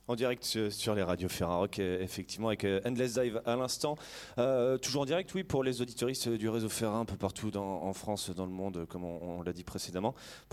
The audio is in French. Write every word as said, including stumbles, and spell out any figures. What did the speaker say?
En direct sur, sur les radios Ferrarock, effectivement, avec Endless Dive à l'instant. Euh, toujours en direct, oui, pour les auditoristes du réseau Ferra un peu partout dans, en France, dans le monde, comme on, on l'a dit précédemment.